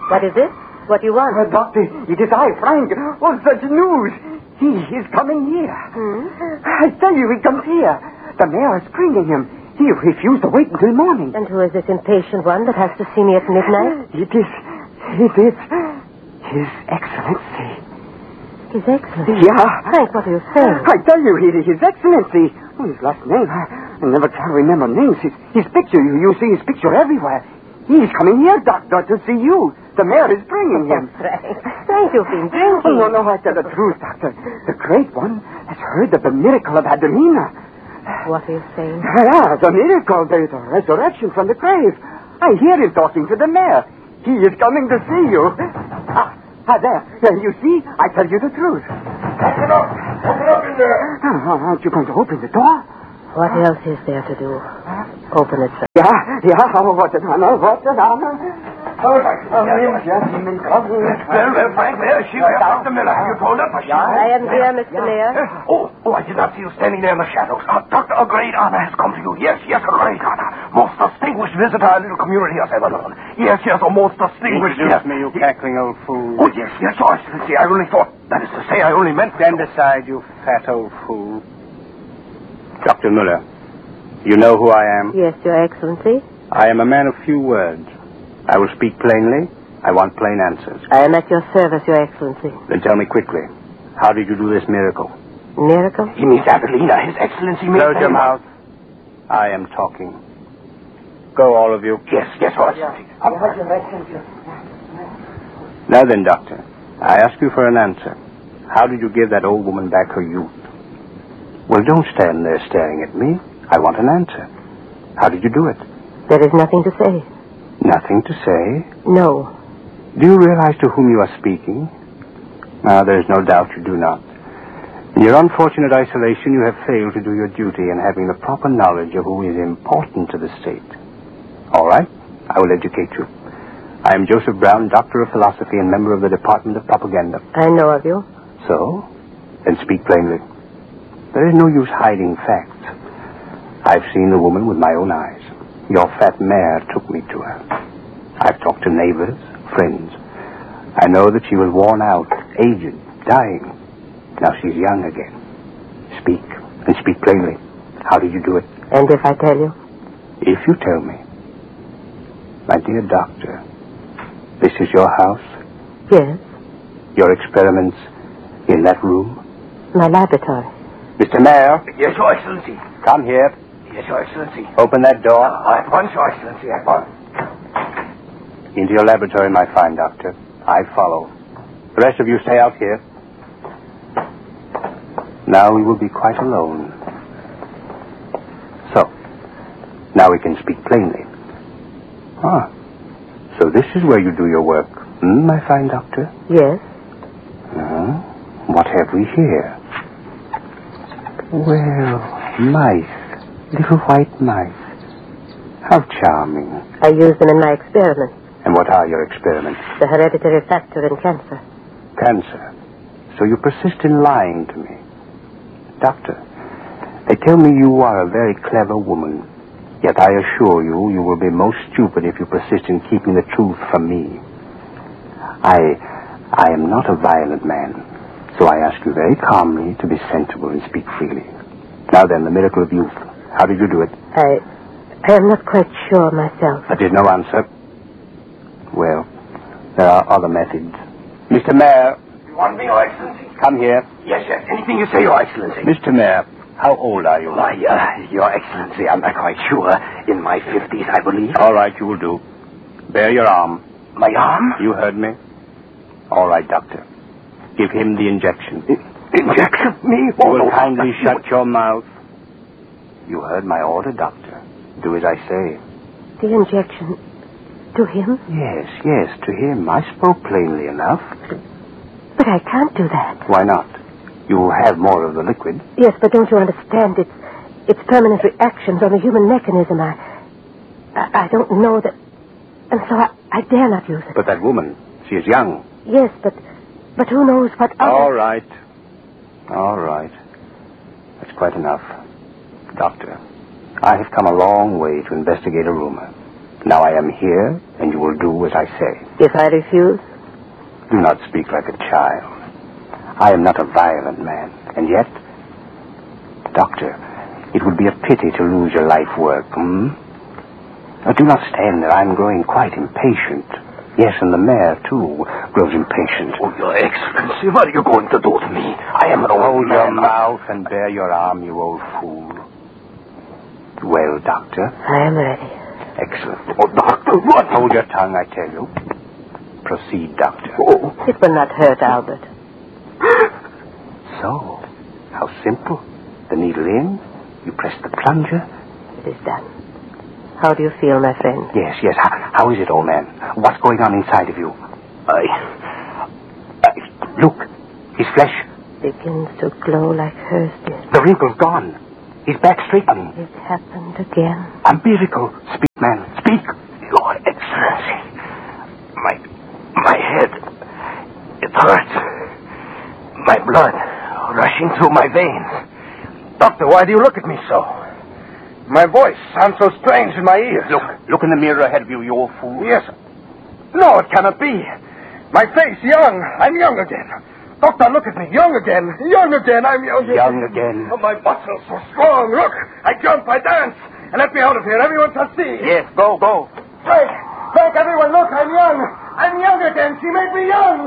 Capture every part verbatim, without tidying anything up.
What is it? What do you want? Uh, doctor, it is I, Frank. Oh, such news. He is coming here. Hmm? I tell you, he comes here. The mayor is bringing him. He refused to wait until morning. And who is this impatient one that has to see me at midnight? It is... It is... His Excellency. His Excellency? Yeah. Frank, what are you saying? I tell you, it is His Excellency. Oh, his last name, I, I never can remember names. His, his picture, you, you see his picture everywhere. He's coming here, Doctor, to see you. The mayor is bringing him. Frank, Frank, you've been drinking. Oh, no, no, I tell the truth, Doctor. The great one has heard of the miracle of Adelina. What are you saying? Yeah, the miracle, the, the resurrection from the grave. I hear him talking to the mayor. He is coming to see you. Ah, ah there. Uh, you see, I tell you the truth. Open up. Open up in there. Oh, aren't you going to open the door? What else is there to do? Open it, sir. Yeah, yeah, oh, what an honor, what an honor. Oh, Doctor Oh, yes, yes, you may come. Well, well, Frank, there she is, Doctor Miller. Have you told her? Yeah. I am here, Mister Mayor. Oh, oh, I did not see you standing there in the shadows. Uh, Doctor, a great honor has come to you. Yes, yes, a great honor. Most distinguished visitor our little community has ever known. Yes, yes, a most distinguished... Introduce yes. me, you cackling old fool. Oh, yes, yes, Your Excellency. I only thought... That is to say, I only meant... Stand aside, you fat old fool. Doctor Muller, you know who I am? Yes, Your Excellency. I am a man of few words. I will speak plainly. I want plain answers. I am at your service, Your Excellency. Then tell me quickly, how did you do this miracle? Miracle? He means Adelina. His Excellency means... Close your mouth. I am talking. Go, all of you. Yes, yes, Your Excellency. Now then, Doctor, I ask you for an answer. How did you give that old woman back her youth? Well, don't stand there staring at me. I want an answer. How did you do it? There is nothing to say. Nothing to say? No. Do you realize to whom you are speaking? Ah, there is no doubt you do not. In your unfortunate isolation, you have failed to do your duty in having the proper knowledge of who is important to the state. All right, I will educate you. I am Joseph Brown, Doctor of Philosophy and member of the Department of Propaganda. I know of you. So? Then speak plainly. There is no use hiding facts. I've seen the woman with my own eyes. Your fat mare took me to her. I've talked to neighbors, friends. I know that she was worn out, aged, dying. Now she's young again. Speak, and speak plainly. How did you do it? And if I tell you? If you tell me. My dear doctor, this is your house? Yes. Your experiments in that room? My laboratory. Mister Mayor? Yes, Your Excellency. Come here. Yes, Your Excellency. Open that door. Uh, at once, Your Excellency, at once. Into your laboratory, my fine doctor. I follow. The rest of you stay out here. Now we will be quite alone. So, now we can speak plainly. Ah, so this is where you do your work, hmm, my fine doctor? Yes. Uh, what have we here? Well, mice. Little white mice. How charming. I use them in my experiments. And what are your experiments? The hereditary factor in cancer. Cancer. So you persist in lying to me. Doctor, they tell me you are a very clever woman. Yet I assure you, you will be most stupid if you persist in keeping the truth from me. I, I am not a violent man. So I ask you very calmly to be sensible and speak freely. Now then, the miracle of youth. How did you do it? I, I am not quite sure myself. That is no answer. Well, there are other methods. Mister Mayor. You want me, Your Excellency? Come here. Yes, yes. Anything you say, Your Excellency. Mister Mayor, how old are you? Why, uh, Your Excellency, I'm not quite sure. In my fifties, I believe. All right, you will do. Bare your arm. My arm? You heard me. All right, doctor. Give him the injection. I- injection? Me? You Oh, will no, kindly no. shut your mouth. You heard my order, doctor. Do as I say. The injection to him? Yes, yes, to him. I spoke plainly enough. But I can't do that. Why not? You will have more of the liquid. Yes, but don't you understand? It's, it's permanent reactions on the human mechanism. I, I, I don't know that... And so I, I dare not use it. But that woman, she is young. Yes, but... But who knows what other... All right. All right. That's quite enough. Doctor, I have come a long way to investigate a rumor. Now I am here, and you will do as I say. If I refuse? Do not speak like a child. I am not a violent man, and yet, Doctor, it would be a pity to lose your life work, hmm? Now, do not stand there. I'm growing quite impatient. Yes, and the mayor, too, grows impatient. Oh, Your Excellency, what are you going to do to me? I am an old Hold man. your mouth and bare your arm, you old fool. Well, Doctor? I am ready. Excellent. Oh, Doctor, what? Hold your tongue, I tell you. Proceed, Doctor. Oh. It will not hurt, Albert. So, how simple. The needle in, you press the plunger. It is done. How do you feel, my friend? Yes, yes. How, how is it, old man? What's going on inside of you? I... I... Look, his flesh. Begins to glow like hers did. The wrinkle's gone. His back straightening. It happened again. A miracle. Speak, man. Speak. Your Excellency, my... my head... it hurts. My blood rushing through my veins. Doctor, why do you look at me so? My voice sounds so strange in my ears. Look, look in the mirror ahead of you, you old fool. Yes. No, it cannot be. My face, young. I'm young again. Doctor, look at me. Young again. Young again. I'm young again. Young again. Oh, my muscles so strong. Look, I jump, I dance. And let me out of here. Everyone shall see. Yes, go, go. Frank, Frank, everyone, look, I'm young. I'm young again. She made me young.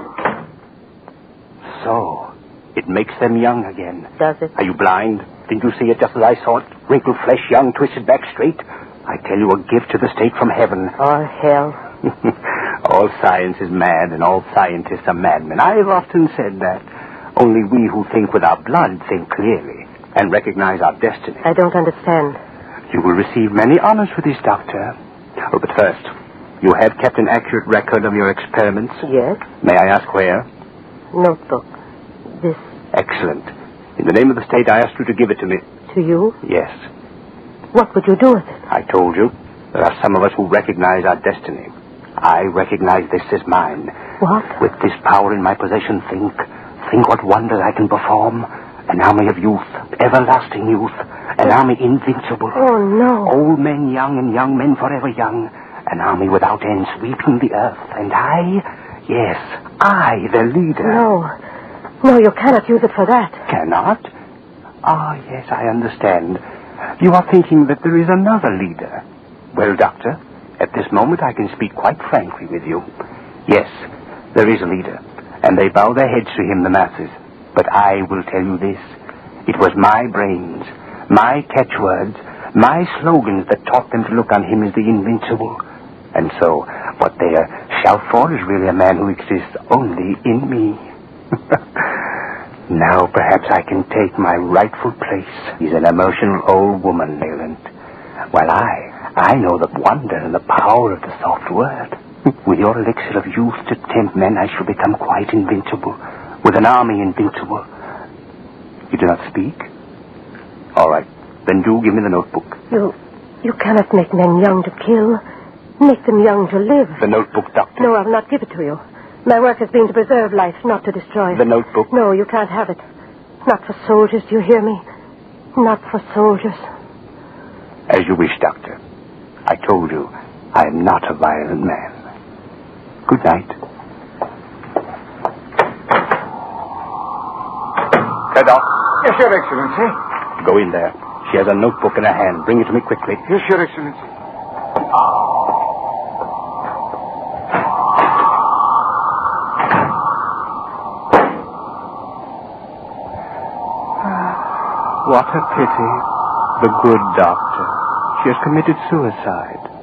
So, it makes them young again. Does it? Are you blind? Didn't you see it just as I saw it? Wrinkled flesh, young, twisted back straight. I tell you, a gift to the state from heaven. Or hell. All science is mad, and all scientists are madmen. I've often said that. Only we who think with our blood think clearly and recognize our destiny. I don't understand. You will receive many honors for this, Doctor. Oh, but first, you have kept an accurate record of your experiments. Yes? May I ask where? Notebook. This Excellent. In the name of the state, I asked you to give it to me. to you? Yes. What would you do with it? I told you. There are some of us who recognize our destiny. I recognize this as mine. What? With this power in my possession, think. Think what wonders I can perform. An army of youth, everlasting youth. An army invincible. Oh, no. Old men young and young men forever young. An army without end sweeping the earth. And I, yes, I, the leader. No. No, you cannot use it for that. Cannot? Ah, yes, I understand. You are thinking that there is another leader. Well, Doctor, at this moment I can speak quite frankly with you. Yes, there is a leader, and they bow their heads to him, the masses. But I will tell you this. It was my brains, my catchwords, my slogans that taught them to look on him as the invincible. And so, what they shout for is really a man who exists only in me. Now perhaps I can take my rightful place. He's an emotional old woman, Leland. While I, I know the wonder and the power of the soft word. With your elixir of youth to tempt men, I shall become quite invincible. With an army invincible. You do not speak? All right. Then do give me the notebook. You, you cannot make men young to kill. Make them young to live. The notebook, Doctor. No, I will not give it to you. My work has been to preserve life, not to destroy it. The notebook. No, you can't have it. Not for soldiers, do you hear me? Not for soldiers. As you wish, Doctor. I told you, I am not a violent man. Good night. Doc. Yes, Your Excellency. Go in there. She has a notebook in her hand. Bring it to me quickly. Yes, Your Excellency. What a pity. The good doctor. She has committed suicide.